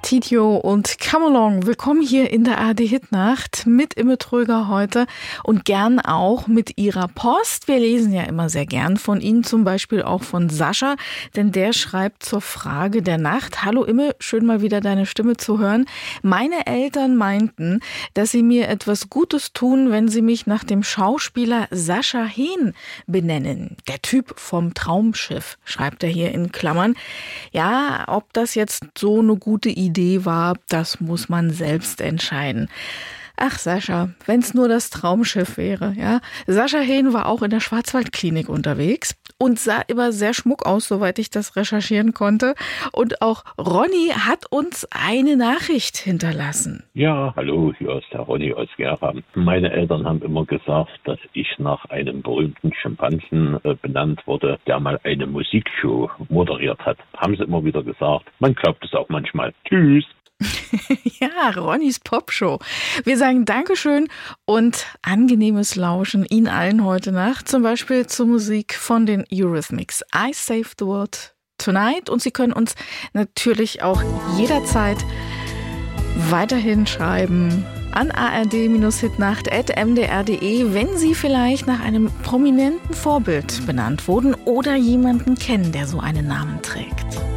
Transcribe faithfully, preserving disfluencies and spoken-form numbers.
Titio und Come Along. Willkommen hier in der A R D-Hitnacht mit Imme Tröger heute und gern auch mit ihrer Post. Wir lesen ja immer sehr gern von Ihnen, zum Beispiel auch von Sascha, denn der schreibt zur Frage der Nacht: Hallo Imme, schön mal wieder deine Stimme zu hören. Meine Eltern meinten, dass sie mir etwas Gutes tun, wenn sie mich nach dem Schauspieler Sascha Hehn benennen. Der Typ vom Traumschiff, schreibt er hier in Klammern. Ja, ob das jetzt so eine gute Idee war, das muss man selbst entscheiden. Ach Sascha, wenn's nur das Traumschiff wäre, ja. Sascha Hehn war auch in der Schwarzwaldklinik unterwegs und sah immer sehr schmuck aus, soweit ich das recherchieren konnte. Und auch Ronny hat uns eine Nachricht hinterlassen. Ja, hallo, hier ist der Ronny aus Gera. Meine Eltern haben immer gesagt, dass ich nach einem berühmten Schimpansen äh, benannt wurde, der mal eine Musikshow moderiert hat. Haben sie immer wieder gesagt. Man glaubt es auch manchmal. Tschüss. Ja, Ronnys Popshow. Wir sagen Dankeschön und angenehmes Lauschen Ihnen allen heute Nacht, zum Beispiel zur Musik von den Eurythmics. I Saved the World Tonight. Und Sie können uns natürlich auch jederzeit weiterhin schreiben an a r d hitnacht at m d r punkt d e, wenn Sie vielleicht nach einem prominenten Vorbild benannt wurden oder jemanden kennen, der so einen Namen trägt.